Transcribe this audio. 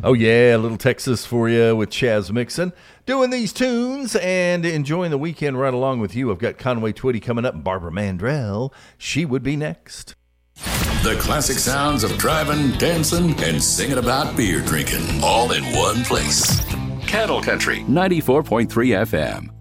Oh, yeah, a little Texas for you with Chaz Mixon. Doing these tunes and enjoying the weekend right along with you. I've got Conway Twitty coming up and Barbara Mandrell. She would be next. The classic sounds of driving, dancing, and singing about beer drinking, all in one place. Cattle Country 94.3 FM.